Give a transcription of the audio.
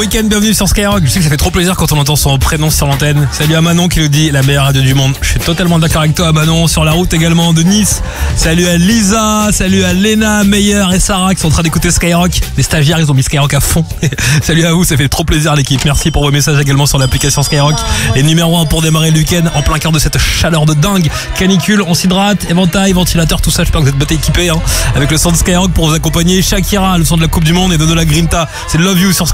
week-end, bienvenue sur Skyrock. Je sais que ça fait trop plaisir quand on entend son prénom sur l'antenne. Salut à Manon qui nous dit la meilleure radio du monde. Je suis totalement d'accord avec toi Manon, sur la route également de Nice. Salut à Lisa, salut à Léna, Meyer et Sarah qui sont en train d'écouter Skyrock. Les stagiaires, ils ont mis Skyrock à fond. Salut à vous, ça fait trop plaisir l'équipe. Merci pour vos messages également sur l'application Skyrock. Et numéro 1 pour démarrer le week-end en plein cœur de cette chaleur de dingue. Canicule, on s'hydrate, éventail, ventilateur, tout ça. J'espère que vous êtes bien équipés avec le son de Skyrock pour vous accompagner. Shakira, le son de la Coupe du Monde et Dodo la Grinta. C'est Love You sur Skyrock.